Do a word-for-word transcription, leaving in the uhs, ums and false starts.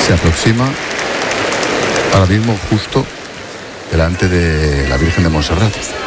Se aproxima ahora mismo justo delante de la Virgen de Montserrat.